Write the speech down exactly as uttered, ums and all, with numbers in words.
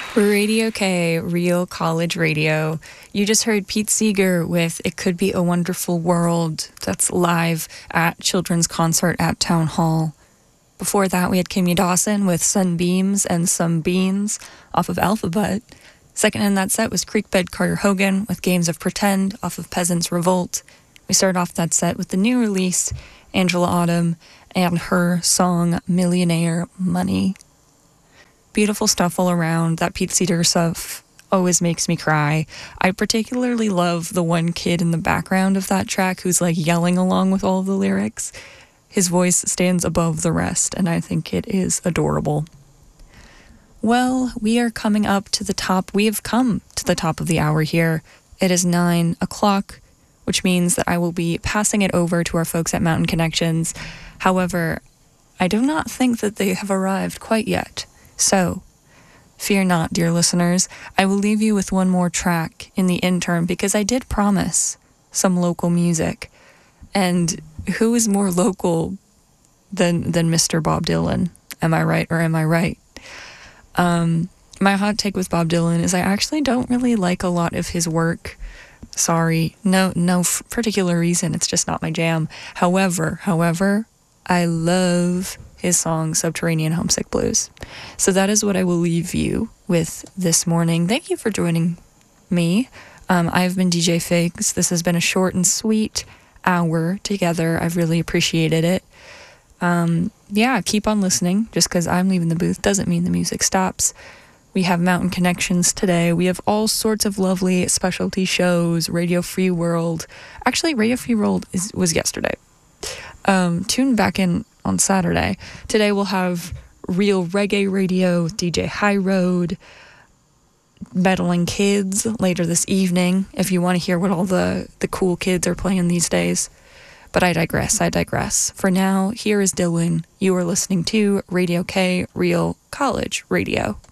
Radio K, Real College Radio. You just heard Pete Seeger with It Could Be a Wonderful World. That's live at Children's Concert at Town Hall. Before that, we had Kimmy Dawson with Sunbeams and Some Beans off of Alphabet. Second in that set was Creekbed Carter Hogan with Games of Pretend off of Peasants Revolt. We started off that set with the new release, Angela Autumn, and her song Millionaire Money. Beautiful stuff all around. That Pete Seeger stuff always makes me cry. I particularly love the one kid in the background of that track who's like yelling along with all of the lyrics. His voice stands above the rest, and I think it is adorable. Well, we are coming up to the top. We have come to the top of the hour here. It is nine o'clock, which means that I will be passing it over to our folks at Mountain Connections. However, I do not think that they have arrived quite yet. So, fear not, dear listeners. I will leave you with one more track in the interim because I did promise some local music. And who is more local than than Mister Bob Dylan? Am I right or am I right? Um, my hot take with Bob Dylan is I actually don't really like a lot of his work. Sorry, no no f- particular reason. It's just not my jam. However, however, I love his song Subterranean Homesick Blues. So that is what I will leave you with this morning. Thank you for joining me. Um, I've been D J Figs. This has been a short and sweet hour together. I've really appreciated it. Um, yeah, keep on listening. Just because I'm leaving the booth doesn't mean the music stops. We have Mountain Connections today. We have all sorts of lovely specialty shows. Radio Free World. Actually, Radio Free World is, was yesterday. Um, tune back in on Saturday. Today we'll have Real Reggae Radio with D J High Road, Meddling Kids later this evening, if you want to hear what all the, the cool kids are playing these days. But I digress, I digress. For now, here is Dylan. You are listening to Radio K, Real College Radio.